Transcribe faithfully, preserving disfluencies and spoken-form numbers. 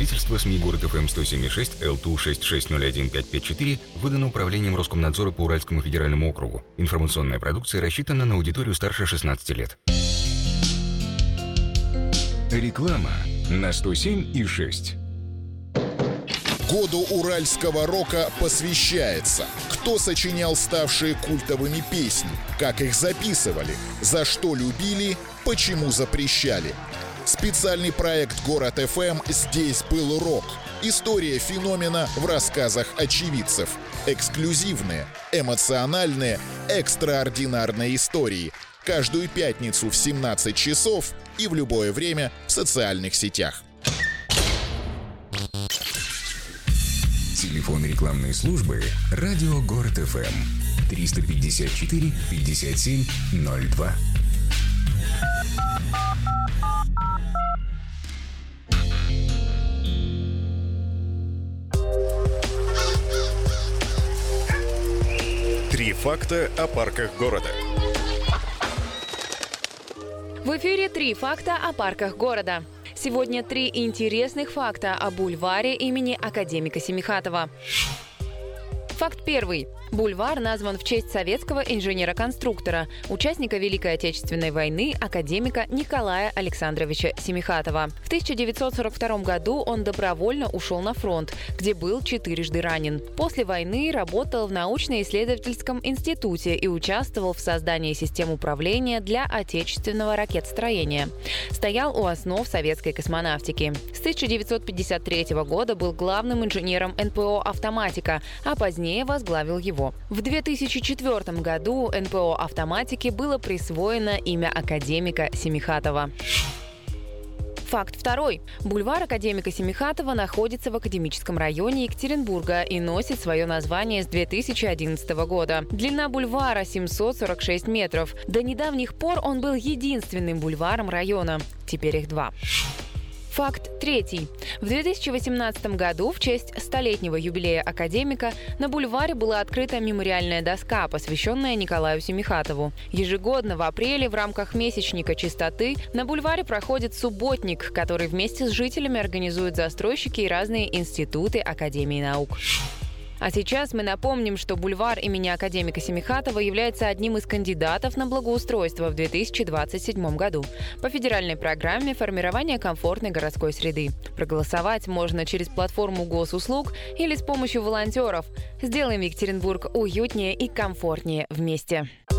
Свидетельство СМИ «Город ФМ сто семь и шесть» Л Ту шесть шесть ноль один пять пять четыре выдано Управлением Роскомнадзора по Уральскому федеральному округу. Информационная продукция рассчитана на аудиторию старше шестнадцати лет. Реклама на сто семь и шесть. Году уральского рока посвящается. Кто сочинял ставшие культовыми песни? Как их записывали? За что любили? Почему запрещали? Специальный проект «Город ФМ. Здесь был рок». История феномена в рассказах очевидцев. Эксклюзивные, эмоциональные, экстраординарные истории. Каждую пятницу в семнадцать часов и в любое время в социальных сетях. Телефон рекламной службы «Радио Город ФМ» триста пятьдесят четыре пятьдесят семь ноль два. Три факта о парках города. В эфире «Три факта о парках города». Сегодня три интересных факта о бульваре имени академика Семихатова. Факт первый. Бульвар назван в честь советского инженера-конструктора, участника Великой Отечественной войны, академика Николая Александровича Семихатова. В тысяча девятьсот сорок втором году он добровольно ушел на фронт, где был четырежды ранен. После войны работал в научно-исследовательском институте и участвовал в создании систем управления для отечественного ракетостроения. Стоял у основ советской космонавтики. С тысяча девятьсот пятьдесят третьего года был главным инженером эн пэ о «Автоматика», а позднее возглавил его. В две тысячи четвёртом году эн пэ о «Автоматике» было присвоено имя академика Семихатова. Факт второй. Бульвар академика Семихатова находится в академическом районе Екатеринбурга и носит свое название с две тысячи одиннадцатого года. Длина бульвара семьсот сорок шесть метров. До недавних пор он был единственным бульваром района. Теперь их два. Факт третий. В две тысячи восемнадцатом году в честь столетнего юбилея академика на бульваре была открыта мемориальная доска, посвященная Николаю Семихатову. Ежегодно в апреле в рамках месячника чистоты на бульваре проходит субботник, который вместе с жителями организуют застройщики и разные институты Академии наук. А сейчас мы напомним, что бульвар имени академика Семихатова является одним из кандидатов на благоустройство в две тысячи двадцать седьмом году по федеральной программе формирования комфортной городской среды. Проголосовать можно через платформу госуслуг или с помощью волонтеров. Сделаем Екатеринбург уютнее и комфортнее вместе.